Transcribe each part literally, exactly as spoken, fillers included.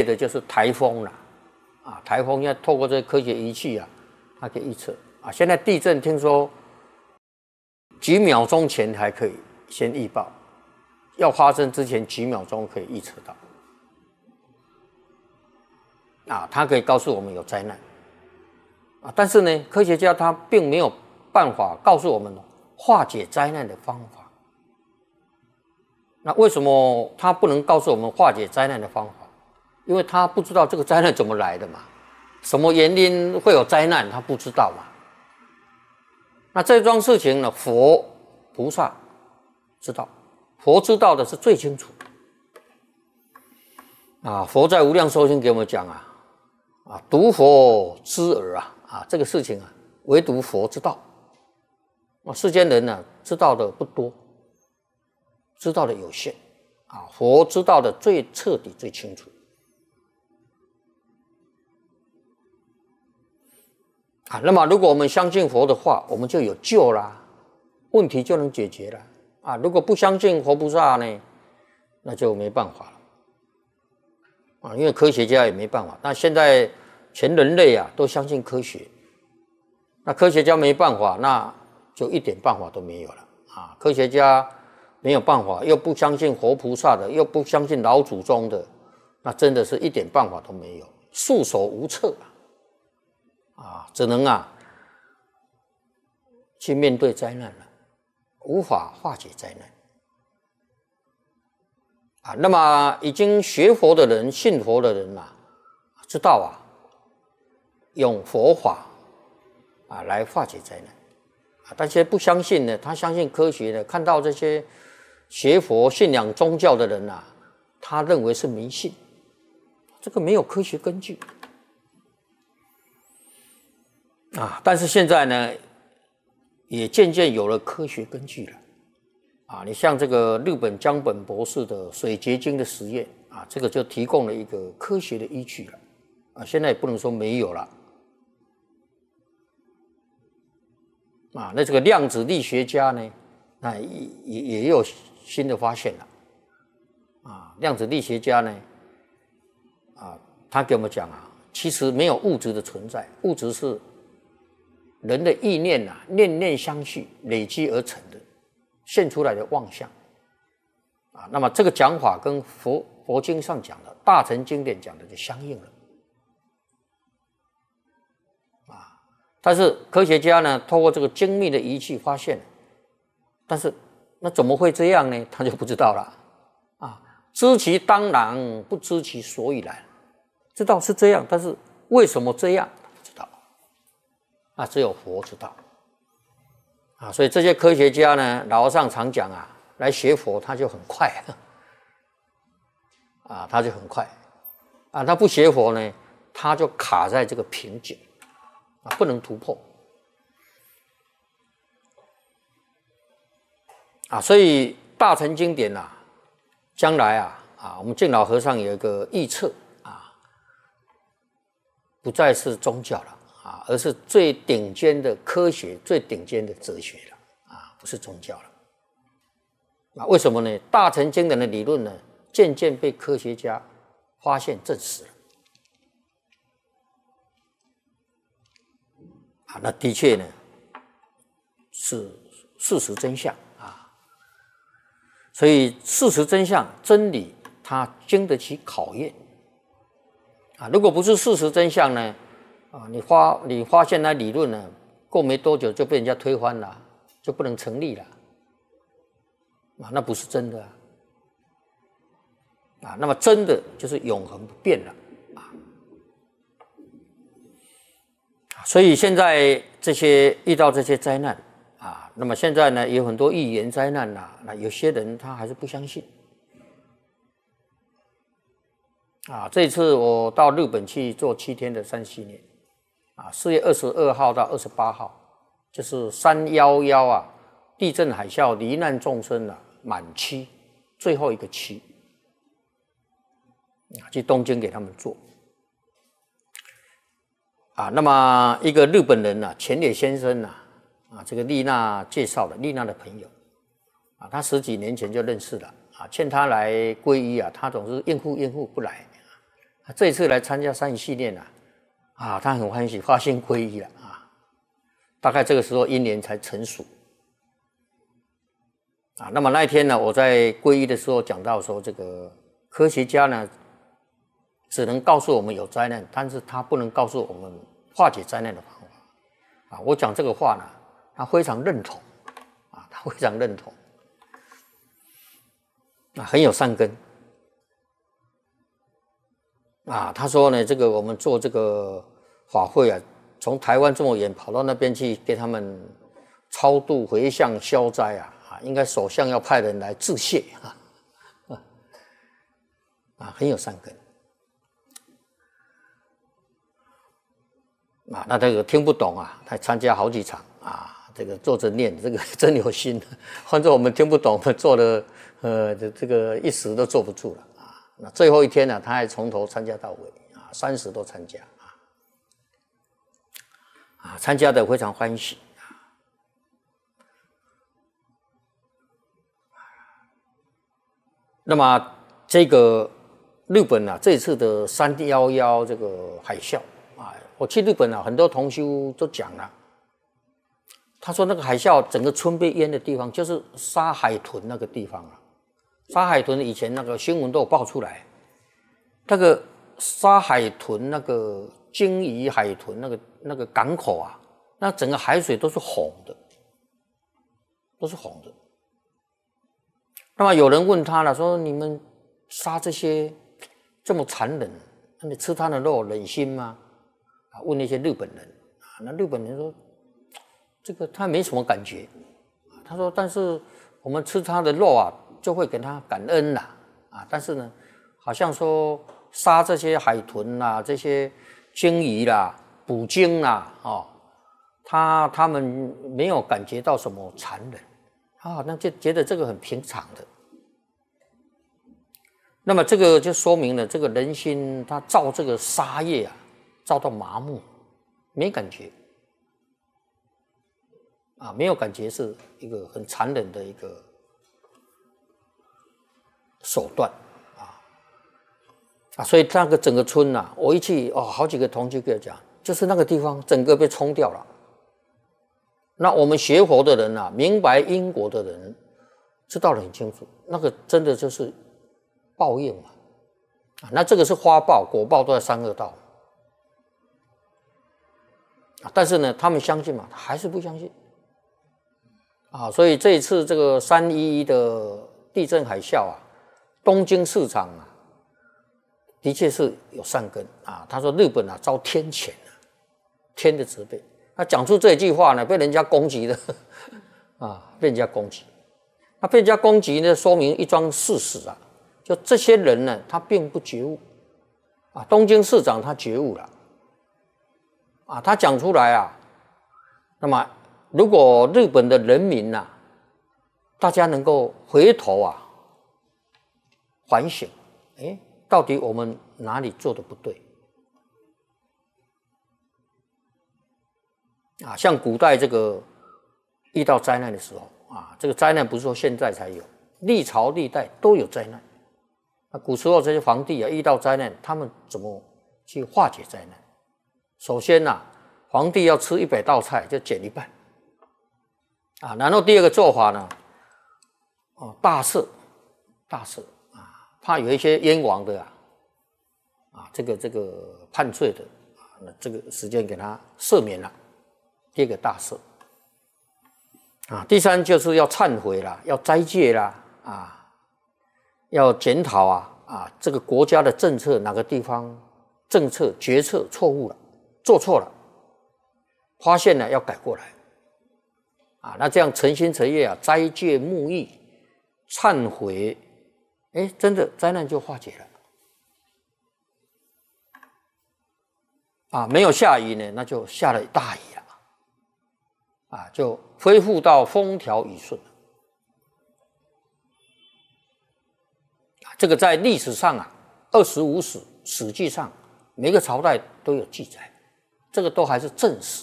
的就是台风了啊，台风要透过这科学仪器啊，它可以预测啊。现在地震听说几秒钟前还可以先预报，要发生之前几秒钟可以预测到啊，它可以告诉我们有灾难啊。但是呢，科学家他并没有办法告诉我们化解灾难的方法。那为什么他不能告诉我们化解灾难的方法？因为他不知道这个灾难怎么来的嘛，什么原因会有灾难，他不知道嘛。那这桩事情呢，佛菩萨知道，佛知道的是最清楚。啊，佛在无量寿经给我们讲啊，啊，独佛知耳啊，啊，这个事情啊，唯独佛知道。啊，世间人呢，知道的不多。知道的有限啊，佛知道的最彻底、最清楚啊。那么，如果我们相信佛的话，我们就有救啦，问题就能解决了啊。如果不相信佛菩萨呢，那就没办法了啊，因为科学家也没办法。那现在全人类啊都相信科学，那科学家没办法，那就一点办法都没有了啊。科学家没有办法，又不相信佛菩萨的，又不相信老祖宗的，那真的是一点办法都没有，束手无策啊！啊，只能啊去面对灾难了，无法化解灾难啊。那么已经学佛的人、信佛的人啊，知道啊，用佛法啊来化解灾难啊。但是不相信呢，他相信科学呢，看到这些学佛、信仰宗教的人啊，他认为是迷信，这个没有科学根据啊。但是现在呢，也渐渐有了科学根据了啊。你像这个日本江本博士的水结晶的实验啊，这个就提供了一个科学的依据了啊。现在也不能说没有了啊。那这个量子力学家呢，那也也也有新的发现了啊。量子力学家呢，啊，他给我们讲啊，其实没有物质的存在，物质是人的意念啊，念念相续累积而成的，现出来的妄想啊。那么这个讲法跟佛佛经上讲的大乘经典讲的就相应了啊。但是科学家呢，透过这个精密的仪器发现，但是那怎么会这样呢？他就不知道了啊。知其当然，不知其所以然。知道是这样，但是为什么这样，他不知道。啊，只有佛知道啊。所以这些科学家呢，老和尚常讲啊，来学佛他就很快啊，他就很快啊。他不学佛呢，他就卡在这个瓶颈啊，不能突破。啊，所以大乘经典啊，将来啊啊，我们净老和尚有一个预测啊，不再是宗教了啊，而是最顶尖的科学、最顶尖的哲学了啊，不是宗教了。啊，为什么呢？大乘经典的理论呢，渐渐被科学家发现证实了啊，那的确呢是事实真相。所以事实真相真理它经得起考验啊。如果不是事实真相呢，啊，你发你发现那理论呢，过没多久就被人家推翻了，就不能成立了啊，那不是真的啊。啊，那么真的就是永恒不变了啊。所以现在这些遇到这些灾难啊，那么现在呢，有很多预言灾难啦、啊，那有些人他还是不相信啊。这一次我到日本去做七天的三系列啊，四月二十二号到二十八号，就是三一一啊，地震海啸罹难众生啊满期最后一个期啊，去东京给他们做啊。那么一个日本人啊，前野先生啊。啊，这个丽娜介绍的，丽娜的朋友啊，他十几年前就认识了啊，劝他来皈依啊，他总是应付应付不来， 这一次来参加三一系列啊，啊，他很欢喜，发心皈依了啊。大概这个时候因缘才成熟啊。那么那一天呢，我在皈依的时候讲到说，这个科学家呢，只能告诉我们有灾难，但是他不能告诉我们化解灾难的方法啊。我讲这个话呢，他非常认同啊，他非常认同啊，很有善根。啊，他说呢，这个我们做这个法会啊，从台湾这么远跑到那边去给他们超度回向消灾啊，啊，应该首相要派人来致谢啊，啊，啊很有善根啊。那这个听不懂啊，他参加好几场啊，这个坐着念，这个真有心。换做我们听不懂，做的呃这个一时都坐不住了。那最后一天呢，他还从头参加到尾啊，三十都参加啊，啊，参加的非常欢喜啊。那么这个日本啊，这次的三一一这个海啸啊，我去日本啊，很多同修都讲了，他说那个海啸整个村被淹的地方，就是沙海豚那个地方啊。沙海豚以前那个新闻都有爆出来，那个沙海豚那个鲸鱼海豚那个那个港口啊，那整个海水都是红的，都是红的。那么有人问他了，说你们杀这些这么残忍，那你吃他的肉忍心吗？啊，问那些日本人啊，那日本人说这个他没什么感觉，他说但是我们吃他的肉啊，就会给他感恩啦，啊，但是呢，好像说杀这些海豚啦、这些鲸鱼啦、捕鲸啦，哦，他他们没有感觉到什么残忍，他好像就觉得这个很平常的。那么这个就说明了，这个人心他造这个杀业啊，造到麻木，没感觉，啊，没有感觉是一个很残忍的一个手段啊啊，所以那个整个村呐、啊，我一去哦，好几个同学跟我讲，就是那个地方整个被冲掉了。那我们学佛的人啊，明白因果的人，知道得很清楚，那个真的就是报应嘛啊，那这个是花报、果报都在三恶道啊，但是呢，他们相信嘛，还是不相信啊，所以这一次这个三一一的地震海啸啊。东京市长啊，的确是有善根啊。他说日本啊遭天谴啊，天的责备。他讲出这句话呢，被人家攻击了啊，被人家攻击。那被人家攻击呢，说明一桩事实啊，就这些人呢，他并不觉悟啊。东京市长他觉悟了啊，他讲出来啊，那么如果日本的人民呐、啊，大家能够回头啊。反省，哎，到底我们哪里做的不对？啊，像古代这个遇到灾难的时候啊，这个灾难不是说现在才有，历朝历代都有灾难。那古时候这些皇帝啊，遇到灾难，他们怎么去化解灾难？首先呐、啊，皇帝要吃一百道菜，就减一半。啊，然后第二个做法呢，哦，大赦，大赦。怕有一些冤枉的啊，啊，这个这个判罪的啊，那这个时间给他赦免了，第二个大赦啊，第三就是要忏悔啦，要斋戒啦，啊，要检讨啊啊，这个国家的政策哪个地方政策决策错误了，做错了，发现了要改过来啊，那这样诚心诚意啊，斋戒沐浴，忏悔。哎，真的灾难就化解了啊！没有下雨呢，那就下了大雨了啊，就恢复到风调雨顺这个在历史上啊，二十五史史记上每个朝代都有记载，这个都还是正史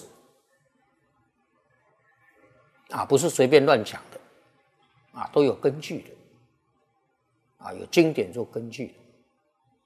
啊，不是随便乱讲的啊，都有根据的。啊，有经典做根据。